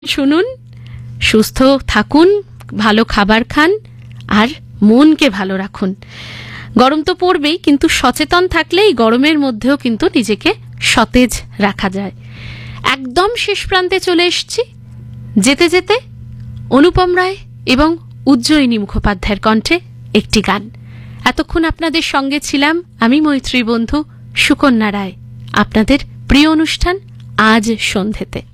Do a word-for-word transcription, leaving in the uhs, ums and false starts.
শুনুন, সুস্থ থাকুন, ভালো খাবার খান আর মনকে ভালো রাখুন। গরম তো পড়বেই, কিন্তু সচেতন থাকলে এই গরমের মধ্যেও কিন্তু নিজেকে সতেজ রাখা যায়। একদম শেষ প্রান্তে চলে এসেছি। যেতে যেতে অনুপম রায় এবং উজ্জয়িনী মুখোপাধ্যায়ের কণ্ঠে একটি গান। এতক্ষণ আপনাদের সঙ্গে ছিলাম আমি মৈত্রী বন্ধু সুকন্যা রায়, আপনাদের প্রিয় অনুষ্ঠান আজ সন্ধেতে।